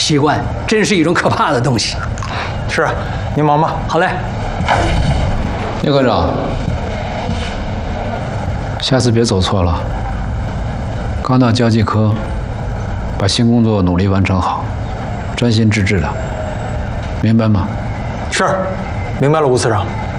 习惯真是一种可怕的东西。 是，您忙吧。 好嘞。 聂科长，下次别走错了。刚到交际科，把新工作努力完成好，专心致志的，明白吗？ 是，明白了，吴次长。